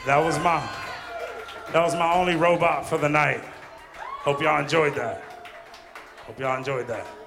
That was my only robot for the night. Hope y'all enjoyed that. Hope y'all enjoyed that.